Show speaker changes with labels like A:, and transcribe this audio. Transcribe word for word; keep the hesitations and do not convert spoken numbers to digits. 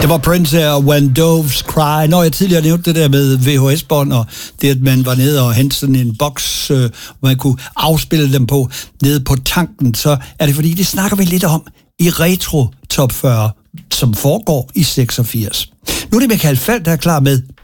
A: Det var Prince og When Doves Cry. Når jeg tidligere nævnte det der med V H S-bånd, og det, at man var nede og hentede sådan en boks, øh, hvor man kunne afspille dem på, nede på tanken, så er det fordi, det snakker vi lidt om i Retro Top fyrre, som foregår i seksogfirs. Nu er det Michael Falch, der er klar med